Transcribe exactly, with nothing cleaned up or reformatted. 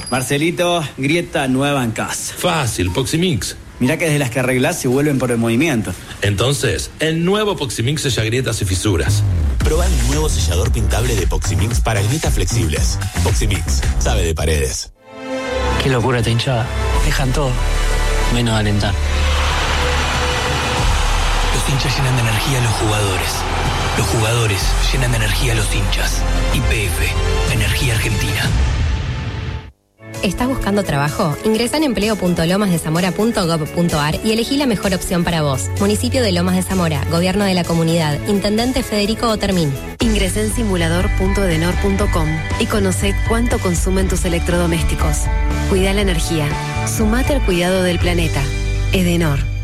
Marcelito, grieta nueva en casa. Fácil, Poximix. Mirá que desde las que arreglás se vuelven por el movimiento. Entonces, el nuevo Poximix sella grietas y fisuras. Probá el nuevo sellador pintable de Poximix para grietas flexibles. Poximix, sabe de paredes. Qué locura esta hinchada. Dejan todo, menos alentar. Los hinchas llenan de energía a los jugadores. Los jugadores llenan de energía a los hinchas. Y P F, Energía Argentina. ¿Estás buscando trabajo? Ingresa en empleo punto lomas de zamora punto gob punto ar y elegí la mejor opción para vos. Municipio de Lomas de Zamora, Gobierno de la Comunidad, Intendente Federico Otermín. Ingresá en simulador punto edenor punto com y conoce cuánto consumen tus electrodomésticos. Cuida la energía. Sumate al cuidado del planeta. Edenor.